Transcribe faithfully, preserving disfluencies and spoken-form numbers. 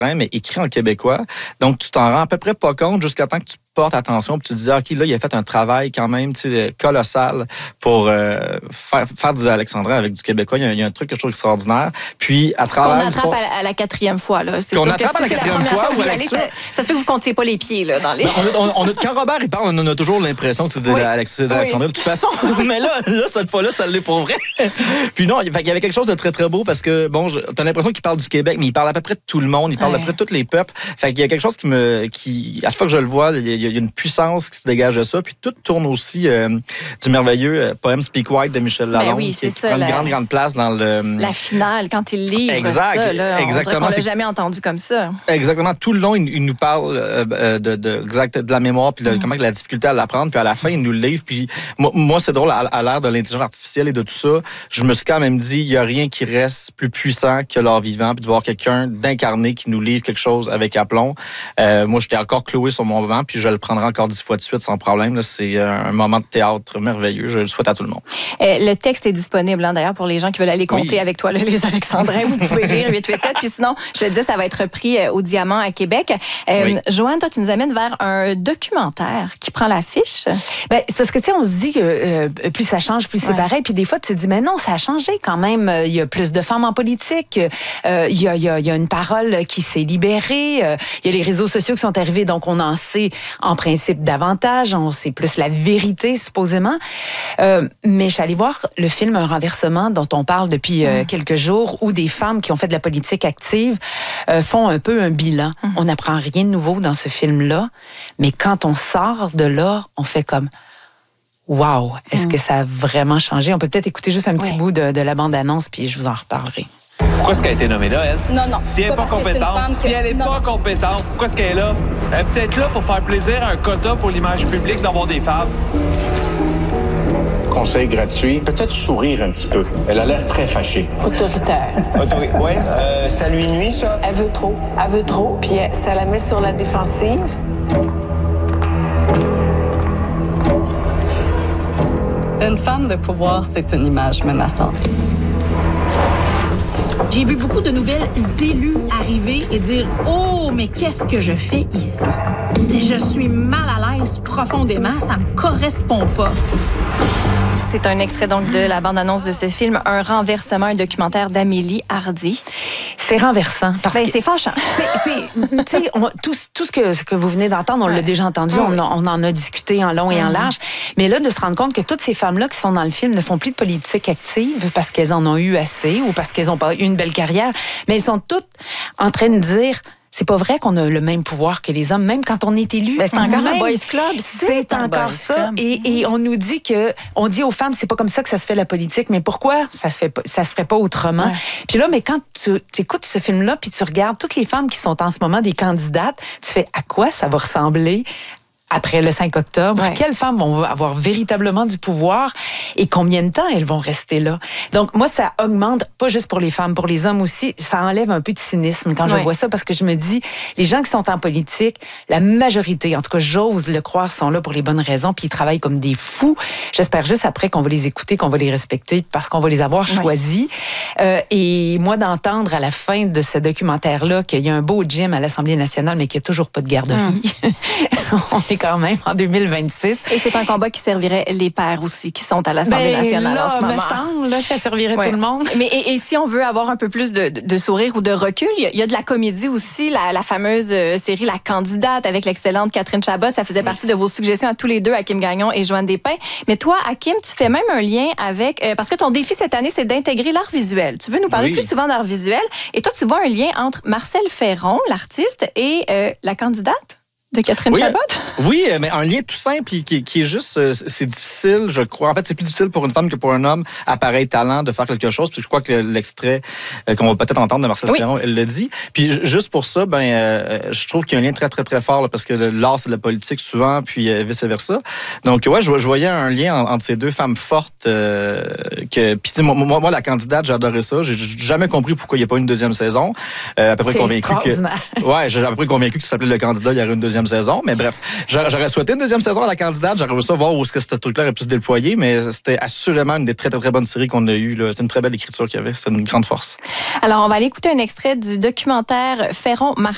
mais écrit en québécois. Donc, tu t'en rends à peu près pas compte jusqu'à temps que tu portes attention puis tu te dis, OK, là, il a fait un travail quand même colossal pour euh, faire, faire du alexandrin avec du québécois. Il y, a, il y a un truc que je trouve extraordinaire. Puis, à travers... Qu'on attrape à, à la quatrième fois. Là. C'est qu'on sûr attrape que si à la quatrième fois. fois, fois allez, ça, ça se peut que vous ne comptiez pas les pieds. Là, dans les... Ben, on a, on a, quand Robert il parle, on a toujours l'impression que c'est de, oui. Alex, de l'alexandrin oui. de toute façon. Mais là, là, cette fois-là, ça l'est pour vrai. Puis non, il y avait quelque chose de très, très beau parce que, bon, tu as l'impression qu'il parle du Québec, mais il parle à peu près de tout le monde. Il parle ouais. à peu près de tous les peuples. Fait qu'il y a quelque chose qui me... qui à chaque fois que je le vois, il y a, il y a une puissance qui se dégage de ça. Puis tout tourne aussi euh, du merveilleux euh, poème Speak White de Michel Lalonde, oui, qui, qui ça, prend la... une grande, grande place dans le... La finale, quand il livre exact, ça, là, exactement. On l'a jamais entendu comme ça. Exactement. Tout le long, il, il nous parle euh, de, de, exact, de la mémoire puis de mm. comment la difficulté à l'apprendre. Puis à la fin, il nous le livre. Puis moi, moi c'est drôle, à, à l'ère de l'intelligence artificielle et de tout ça, je me suis quand même dit, il n'y a rien qui reste plus puissant que l'art vivant, puis de voir quelqu'un d'incarné qui nous livre quelque chose avec aplomb. Euh, moi, j'étais encore cloué sur mon vent, puis je le prendrai encore dix fois de suite sans problème. Là, c'est un moment de théâtre merveilleux. Je le souhaite à tout le monde. Euh, le texte est disponible, hein, d'ailleurs, pour les gens qui veulent aller compter oui. avec toi, là, les Alexandrins. Vous pouvez lire huit huit sept. Puis sinon, je le dis, ça va être repris euh, au Diamant à Québec. Euh, oui. Joanne, toi, tu nous amènes vers un documentaire qui prend l'affiche. Ben, c'est parce que, tu sais, on se dit que euh, plus ça change, plus ouais. c'est pareil. Puis des fois, tu te dis, mais non, ça a changé quand même. Il y a plus de femmes en politique. Euh, il, y a, il, y a, il y a une parole qui s'est libérée. Euh, il y a les réseaux sociaux qui sont arrivés, donc on en sait en principe davantage. On sait plus la vérité, supposément. Euh, mais je suis allée voir le film Un renversement dont on parle depuis euh, mmh. quelques jours, où des femmes qui ont fait de la politique active euh, font un peu un bilan. Mmh. On n'apprend rien de nouveau dans ce film-là, mais quand on sort de là, on fait comme wow, est-ce mmh. que ça a vraiment changé? On peut peut-être écouter juste un petit oui. bout de, de la bande-annonce, puis je vous en reparlerai. Pourquoi est-ce qu'elle a été nommée là, elle? Non, non. Si elle n'est pas compétente, si elle n'est pas compétente, pourquoi est-ce qu'elle est là? Elle est peut-être là pour faire plaisir à un quota pour l'image publique d'avoir des femmes. Conseil gratuit, peut-être sourire un petit peu. Elle a l'air très fâchée. Autoritaire. Autoritaire. Oui, euh, ça lui nuit, ça? Elle veut trop. Elle veut trop, puis ça la met sur la défensive. Une femme de pouvoir, c'est une image menaçante. J'ai vu beaucoup de nouvelles élus arriver et dire « Oh, mais qu'est-ce que je fais ici? Je suis mal à l'aise profondément, ça me correspond pas. » C'est un extrait donc de la bande-annonce de ce film, Un renversement, un documentaire d'Amélie Hardy. C'est renversant. Parce ben, que c'est fâchant. C'est, on, tout, tout ce que, ce que vous venez d'entendre, on ouais. l'a déjà entendu, oui. on, on en a discuté en long et en large. Mais là, de se rendre compte que toutes ces femmes-là qui sont dans le film ne font plus de politique active parce qu'elles en ont eu assez ou parce qu'elles n'ont pas eu une belle carrière, mais elles sont toutes en train de dire... C'est pas vrai qu'on a le même pouvoir que les hommes, même quand on est élu. Mais c'est encore même, un boys club. C'est, c'est encore ça. Et, et on nous dit que, on dit aux femmes, c'est pas comme ça que ça se fait la politique. Mais pourquoi ça se fait pas, ça se ferait pas autrement? Ouais. Puis là, mais quand tu écoutes ce film-là, puis tu regardes toutes les femmes qui sont en ce moment des candidates, tu fais à quoi ça va ressembler? Après le cinq octobre, ouais. quelles femmes vont avoir véritablement du pouvoir et combien de temps elles vont rester là? Donc, moi, ça augmente, pas juste pour les femmes, pour les hommes aussi, ça enlève un peu de cynisme quand ouais. je vois ça, parce que je me dis, les gens qui sont en politique, la majorité, en tout cas, j'ose le croire, sont là pour les bonnes raisons, puis ils travaillent comme des fous. J'espère juste après qu'on va les écouter, qu'on va les respecter, parce qu'on va les avoir ouais. choisis. Euh, et moi, d'entendre à la fin de ce documentaire-là qu'il y a un beau gym à l'Assemblée nationale, mais qu'il n'y a toujours pas de garderie, mmh. on est quand même en deux mille vingt-six. Et c'est un combat qui servirait les pères aussi, qui sont à l'Assemblée ben, nationale là, en ce moment. me semble là, que ça servirait ouais. tout le monde. Mais et, et si on veut avoir un peu plus de, de, de sourire ou de recul, il y, y a de la comédie aussi, la, la fameuse série La Candidate avec l'excellente Catherine Chabot. Ça faisait oui. partie de vos suggestions à tous les deux, Hakim Gagnon et Joanne Despins. Mais toi, Hakim, tu fais même un lien avec... Euh, parce que ton défi cette année, c'est d'intégrer l'art visuel. Tu veux nous parler oui. plus souvent d'art visuel. Et toi, tu vois un lien entre Marcel Ferron, l'artiste, et euh, La Candidate de Catherine oui, Chabot? Oui, mais un lien tout simple qui, qui est juste, c'est difficile, je crois. En fait, c'est plus difficile pour une femme que pour un homme à pareil talent de faire quelque chose. Puis je crois que l'extrait qu'on va peut-être entendre de Marcel oui. Ferron, elle le dit. Puis juste pour ça, ben, euh, je trouve qu'il y a un lien très, très, très fort là, parce que l'art, c'est de la politique souvent, puis euh, vice-versa. Donc, ouais, je, je voyais un lien entre ces deux femmes fortes. Euh, que, puis moi, moi, moi, La Candidate, j'ai adoré ça. J'ai jamais compris pourquoi il n'y a pas une deuxième saison. Euh, à peu près convaincu que, ouais, j'ai à peu près convaincu que ça s'appelait Le Candidat, il y aurait une deuxième saison, mais bref, j'aurais souhaité une deuxième saison à La Candidate, j'aurais voulu ça voir où est-ce que ce truc-là aurait pu se déployer, mais c'était assurément une des très, très, très bonnes séries qu'on a eues. C'était une très belle écriture qu'il y avait, c'était une grande force. Alors, on va aller écouter un extrait du documentaire Ferron-Marceau